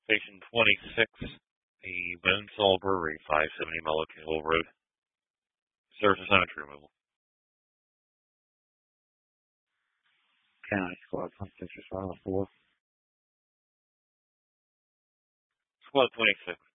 Station 26, the Bonesaw Brewery, 570 Mulligan Hill Road. Surface energy removal. County Squad 26 is 504. Squad 26.